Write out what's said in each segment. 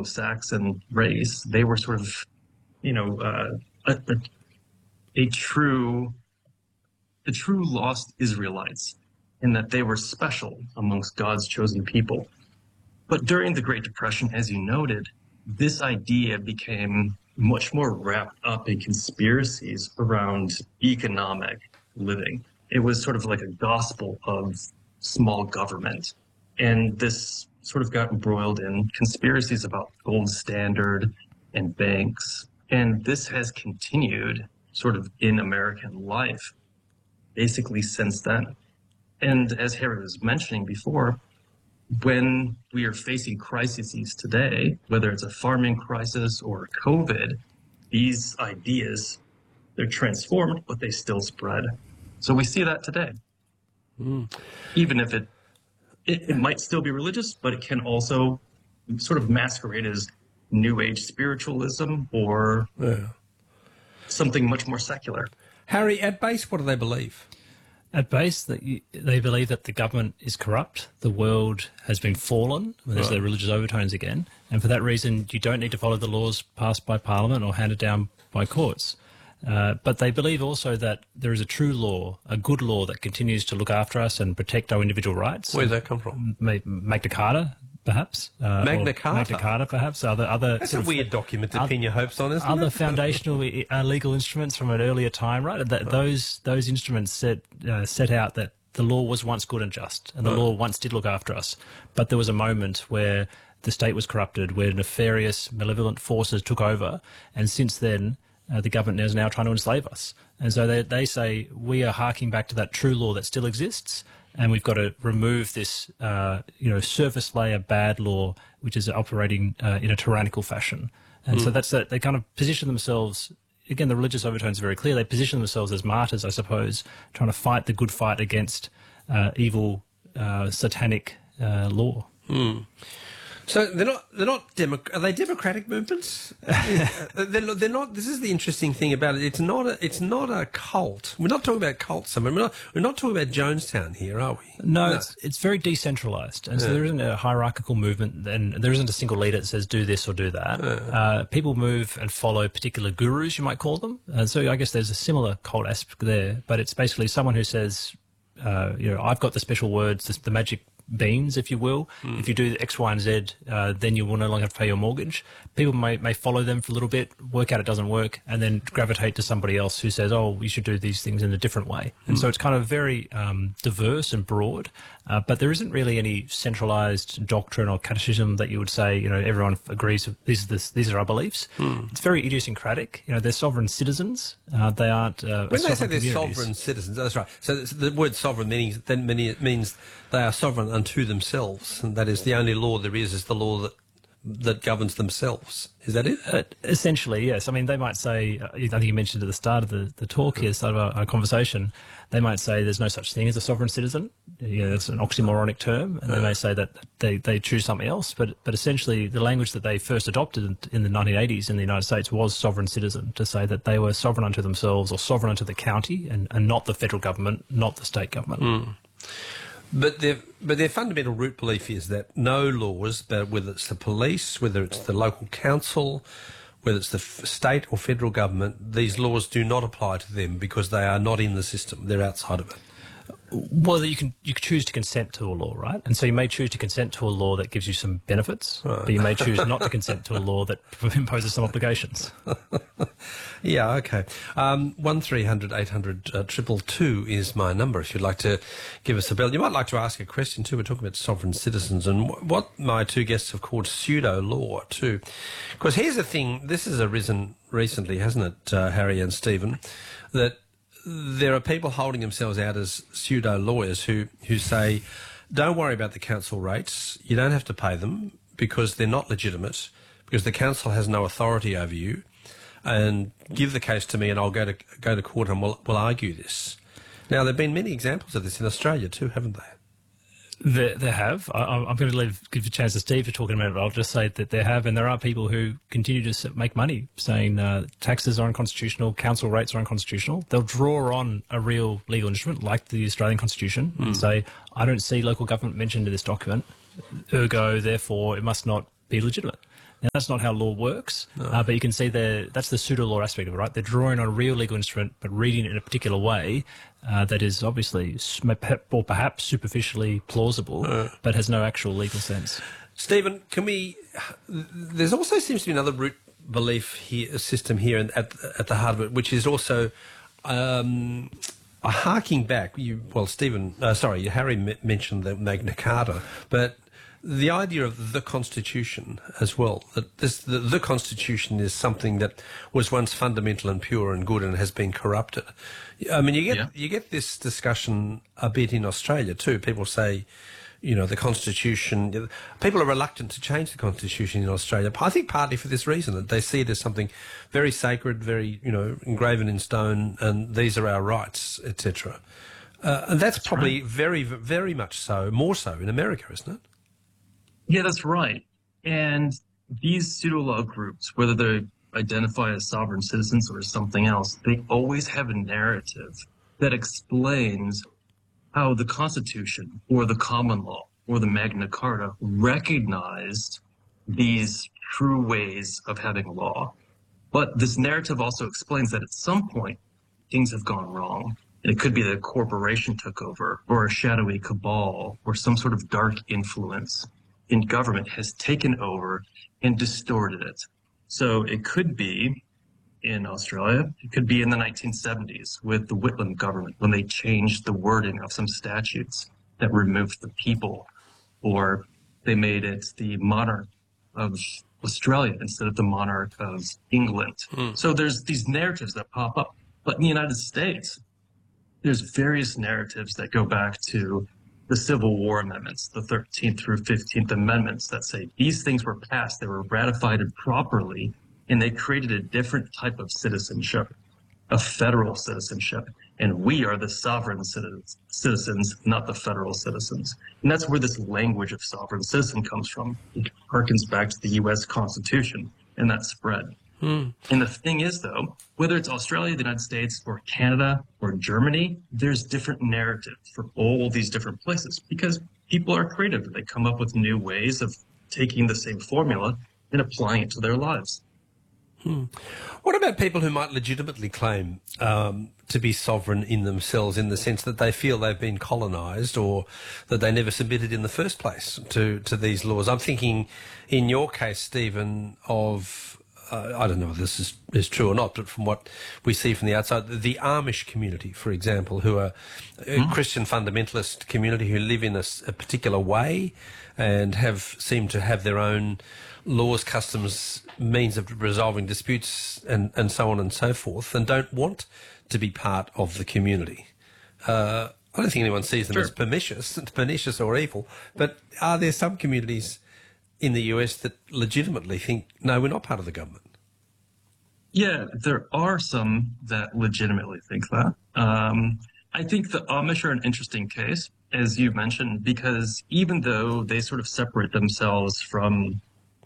Anglo-Saxon race, they were sort of, a true lost Israelites, in that they were special amongst God's chosen people. But during the Great Depression, as you noted, this idea became much more wrapped up in conspiracies around economic living. It was sort of like a gospel of small government. And this sort of got embroiled in conspiracies about gold standard and banks. And this has continued sort of in American life, basically since then. And as Harry was mentioning before, when we are facing crises today, whether it's a farming crisis or COVID, these ideas, they're transformed, but they still spread. So we see that today. Even if it might still be religious, but it can also sort of masquerade as New Age spiritualism or something much more secular. Harry, at base, what do they believe? At base, they believe that the government is corrupt, the world has been fallen, there's the religious overtones again, and for that reason you don't need to follow the laws passed by Parliament or handed down by courts. But they believe also that there is a true law, a good law that continues to look after us and protect our individual rights. Where does that come from? Magna Carta, perhaps. Magna Carta? Magna Carta, perhaps. Other That's a weird document to pin your hopes on, isn't it? Other foundational legal instruments from an earlier time, right? Those instruments set out that the law was once good and just, and the law once did look after us. But there was a moment where the state was corrupted, where nefarious, malevolent forces took over, and since then, the government is now trying to enslave us. And so they say we are harking back to that true law that still exists, and we've got to remove this, surface layer bad law, which is operating in a tyrannical fashion. And so that's that. They kind of position themselves, again, the religious overtones are very clear, they position themselves as martyrs, I suppose, trying to fight the good fight against evil, satanic law. So they're not are they democratic movements? they're not. This is the interesting thing about it. It's not a cult. We're not talking about cults. I mean, we're not talking about Jonestown here, are we? No. It's very decentralized, and so there isn't a hierarchical movement, and there isn't a single leader that says do this or do that. People move and follow particular gurus, you might call them, and so I guess there's a similar cult aspect there. But it's basically someone who says, I've got the special words, the magic beans, if you will. If you do X, Y, and Z, then you will no longer have to pay your mortgage. People may follow them for a little bit, work out it doesn't work, and then gravitate to somebody else who says, oh, you should do these things in a different way. And so it's kind of very diverse and broad, but there isn't really any centralized doctrine or catechism that you would say, everyone agrees these are our beliefs. It's very idiosyncratic. They're sovereign citizens. They aren't when they say they're sovereign citizens, that's right. So the word sovereign means they are sovereign unto themselves, and that is the only law there is the law that governs themselves. Is that it? Essentially, yes. I mean, they might say, I think you mentioned at the start of the talk here, start of our conversation, they might say there's no such thing as a sovereign citizen. That's an oxymoronic term, and they may say that they choose something else, but essentially the language that they first adopted in the 1980s in the United States was sovereign citizen, to say that they were sovereign unto themselves or sovereign unto the county and not the federal government, not the state government. But their fundamental root belief is that no laws, but whether it's the police, whether it's the local council, whether it's the state or federal government, these laws do not apply to them because they are not in the system. They're outside of it. Well, you can choose to consent to a law, right? And so you may choose to consent to a law that gives you some benefits, but you may choose not to consent to a law that imposes some obligations. Yeah, okay. 1300 800 222 is my number if you'd like to give us a bell. You might like to ask a question too. We're talking about sovereign citizens and what my two guests have called pseudo-law too. Because here's the thing, this has arisen recently, hasn't it, Harry and Stephen, that there are people holding themselves out as pseudo-lawyers who say, don't worry about the council rates, you don't have to pay them because they're not legitimate, because the council has no authority over you, and give the case to me and I'll go to court and we'll argue this. Now, there have been many examples of this in Australia too, haven't they? There have. I'm going to give a chance to Steve to talk in a minute, but I'll just say that there have, and there are people who continue to make money saying taxes are unconstitutional, council rates are unconstitutional. They'll draw on a real legal instrument like the Australian Constitution and say, I don't see local government mentioned in this document, ergo, therefore, it must not be legitimate. Now, that's not how law works, but you can see that's the pseudo-law aspect of it, right? They're drawing on a real legal instrument, but reading it in a particular way that is obviously or perhaps superficially plausible, but has no actual legal sense. Stephen, there's also seems to be another root belief here, system here at the heart of it, which is also harking back. Harry mentioned the Magna Carta, but the idea of the Constitution as well, that the Constitution is something that was once fundamental and pure and good and has been corrupted. I mean, you get this discussion a bit in Australia too. People say, the Constitution, people are reluctant to change the Constitution in Australia. I think partly for this reason, that they see it as something very sacred, very, engraven in stone, and these are our rights, etc. And that's probably right. Very, very much so, more so in America, isn't it? Yeah, that's right. And these pseudo-law groups, whether they identify as sovereign citizens or something else, they always have a narrative that explains how the Constitution or the common law or the Magna Carta recognized these true ways of having law. But this narrative also explains that at some point, things have gone wrong. And it could be that a corporation took over, or a shadowy cabal, or some sort of dark influence in government has taken over and distorted it. So it could be in Australia, it could be in the 1970s with the Whitlam government when they changed the wording of some statutes that removed the people, or they made it the monarch of Australia instead of the monarch of England. So there's these narratives that pop up. But in the United States, there's various narratives that go back to the Civil War amendments, the 13th through 15th amendments, that say these things were passed, they were ratified properly, and they created a different type of citizenship, a federal citizenship. And we are the sovereign citizens, not the federal citizens. And that's where this language of sovereign citizen comes from. It harkens back to the U.S. Constitution and that spread. And the thing is, though, whether it's Australia, the United States, or Canada, or Germany, there's different narratives for all these different places because people are creative. They come up with new ways of taking the same formula and applying it to their lives. What about people who might legitimately claim to be sovereign in themselves, in the sense that they feel they've been colonised or that they never submitted in the first place to these laws? I'm thinking, in your case, Stephen, of I don't know if this is true or not, but from what we see from the outside, the Amish community, for example, who are a Christian fundamentalist community who live in a particular way and seem to have their own laws, customs, means of resolving disputes and so on and so forth, and don't want to be part of the community. I don't think anyone sees them as pernicious or evil, but are there some communities in the US that legitimately think, no, we're not part of the government? Yeah, there are some that legitimately think that. I think the Amish are an interesting case, as you mentioned, because even though they sort of separate themselves from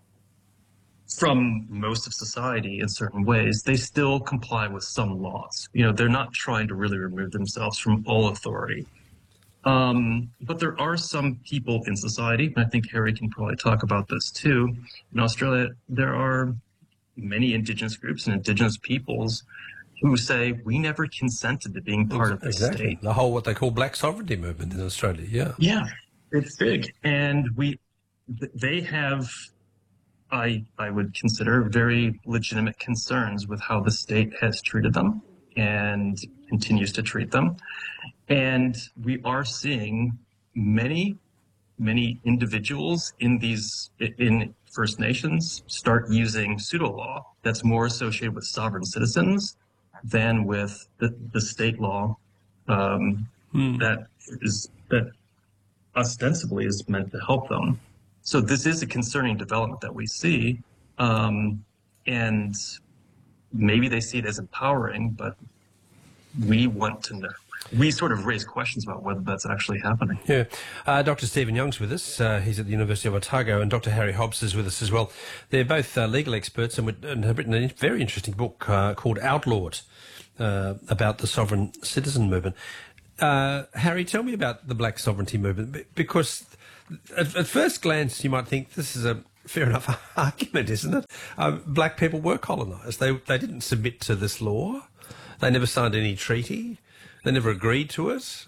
most of society in certain ways, they still comply with some laws. They're not trying to really remove themselves from all authority. But there are some people in society, and I think Harry can probably talk about this too. In Australia, there are many indigenous groups and indigenous peoples who say we never consented to being part of the state. The whole what they call black sovereignty movement in Australia, yeah. Yeah, it's big. And they have, I would consider, very legitimate concerns with how the state has treated them and continues to treat them. And we are seeing many individuals in First Nations start using pseudo-law that's more associated with sovereign citizens than with the state law that ostensibly is meant to help them. So this is a concerning development that we see, and maybe they see it as empowering, but we want to know. We sort of raise questions about whether that's actually happening. Yeah. Dr. Stephen Young's with us. He's at the University of Otago, and Dr. Harry Hobbs is with us as well. They're both legal experts and have written a very interesting book called Outlawed about the sovereign citizen movement. Harry, tell me about the black sovereignty movement, because at first glance you might think this is fair enough argument, isn't it? Black people were colonised. They didn't submit to this law. They never signed any treaty. They never agreed to it.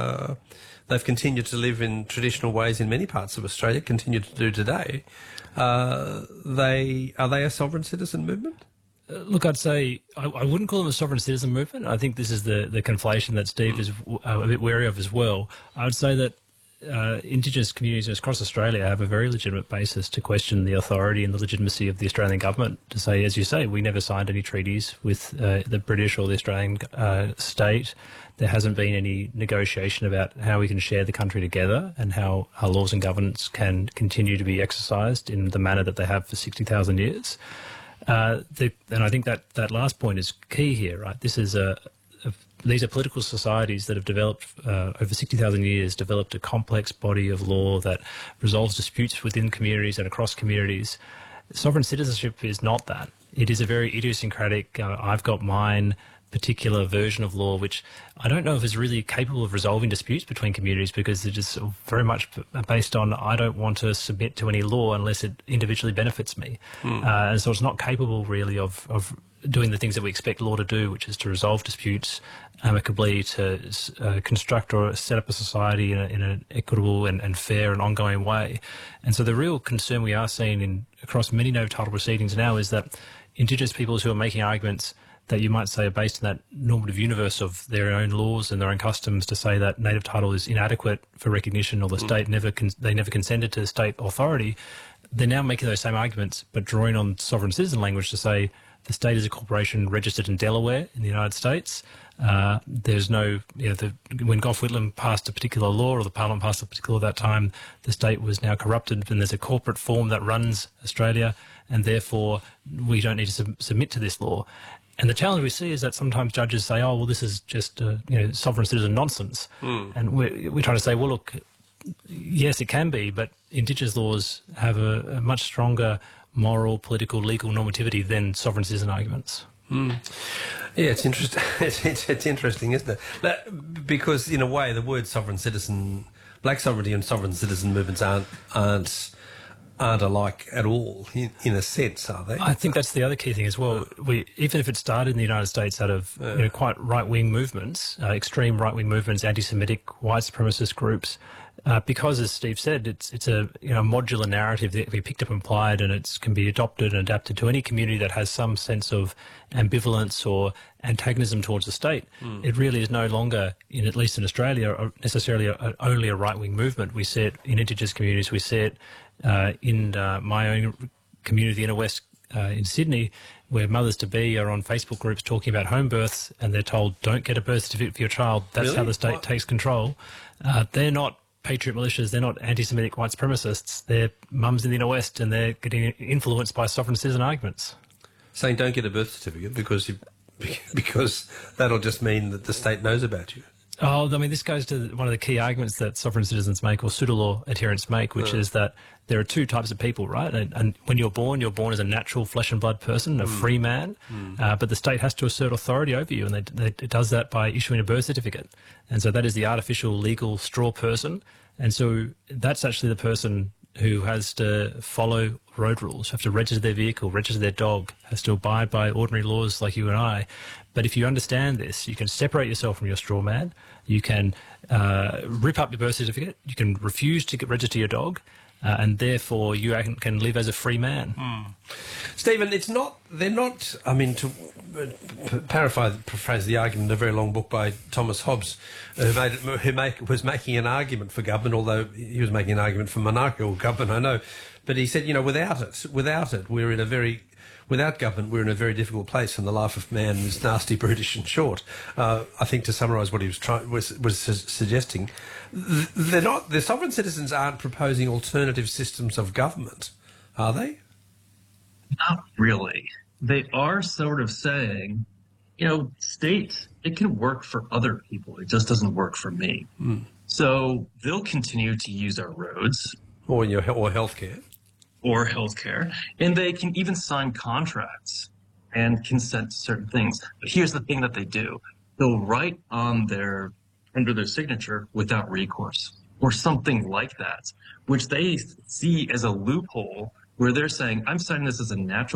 They've continued to live in traditional ways in many parts of Australia, continue to do today. Are they a sovereign citizen movement? Look, I'd say I wouldn't call them a sovereign citizen movement. I think this is the conflation that Steve is a bit wary of as well. I would say that Indigenous communities across Australia have a very legitimate basis to question the authority and the legitimacy of the Australian government. To say, as you say, we never signed any treaties with the British or the Australian state. There hasn't been any negotiation about how we can share the country together and how our laws and governance can continue to be exercised in the manner that they have for 60,000 years. And I think that last point is key here, right? These are political societies that have developed, over 60,000 years, developed a complex body of law that resolves disputes within communities and across communities. Sovereign citizenship is not that. It is a very idiosyncratic, I've got mine particular version of law, which I don't know if is really capable of resolving disputes between communities, because they're just very much based on, I don't want to submit to any law unless it individually benefits me. And so it's not capable really of doing the things that we expect law to do, which is to resolve disputes amicably, to construct or set up a society in an equitable and fair and ongoing way. And so the real concern we are seeing across many native title proceedings now is that Indigenous peoples who are making arguments that you might say are based in that normative universe of their own laws and their own customs, to say that native title is inadequate for recognition or the state never consented to state authority, they're now making those same arguments but drawing on sovereign citizen language to say the state is a corporation registered in Delaware in the United States. There's no, when Gough Whitlam passed a particular law, or the Parliament passed a particular law at that time, the state was now corrupted, and there's a corporate form that runs Australia, and therefore we don't need to submit to this law. And the challenge we see is that sometimes judges say, oh, well, this is just sovereign citizen nonsense. And we're trying to say, well, look, yes, it can be, but Indigenous laws have a much stronger moral, political, legal normativity than sovereign citizen arguments. Yeah, it's interesting. It's interesting, isn't it? Because in a way, the word sovereign citizen, black sovereignty and sovereign citizen movements aren't alike at all, in a sense, are they? I think that's the other key thing as well. Even if it started in the United States out of quite right-wing movements, extreme right-wing movements, anti-Semitic, white supremacist groups, because, as Steve said, it's a modular narrative that can be picked up and applied, and it can be adopted and adapted to any community that has some sense of ambivalence or antagonism towards the state. It really is no longer, at least in Australia, necessarily only a right-wing movement. We see it in Indigenous communities. We see it in my own community, the Inner West in Sydney, where mothers-to-be are on Facebook groups talking about home births, and they're told, don't get a birth certificate for your child. That's really? How the state takes control. They're not patriot militias, they're not anti-Semitic white supremacists. They're mums in the Inner West, and they're getting influenced by sovereign citizen arguments. Saying don't get a birth certificate because that'll just mean that the state knows about you. Oh, I mean, this goes to one of the key arguments that sovereign citizens make, or pseudo-law adherents make, which is that there are two types of people, right? And when you're born as a natural flesh and blood person, a free man, but the state has to assert authority over you, and it does that by issuing a birth certificate. And so that is the artificial legal straw person. And so that's actually the person who has to follow road rules, have to register their vehicle, register their dog, has to abide by ordinary laws like you and I. But if you understand this, you can separate yourself from your straw man, you can rip up your birth certificate, you can refuse to register your dog, and therefore you can live as a free man. Stephen, they're not, I mean, to paraphrase the argument in a very long book by Thomas Hobbes, who was making an argument for government, although he was making an argument for monarchical government, I know. But he said, without government, we're in a very difficult place, and the life of man is nasty, brutish, and short. I think to summarise what he was suggesting, the sovereign citizens aren't proposing alternative systems of government, are they? Not really. They are sort of saying, state, it can work for other people. It just doesn't work for me. So they'll continue to use our roads. Or healthcare. Or healthcare. And they can even sign contracts and consent to certain things. But here's the thing that they do. They'll write under their signature without recourse, or something like that, which they see as a loophole where they're saying, I'm citing this as a natural